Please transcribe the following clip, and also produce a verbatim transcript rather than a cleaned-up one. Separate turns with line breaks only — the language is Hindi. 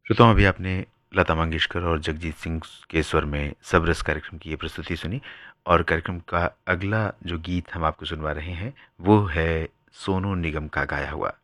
श्रोताओं, अभी आपने लता मंगेशकर और जगजीत सिंह के स्वर में सब रस कार्यक्रम की ये प्रस्तुति सुनी और कार्यक्रम का अगला जो गीत हम आपको सुनवा रहे हैं वो है सोनू निगम का गाया हुआ।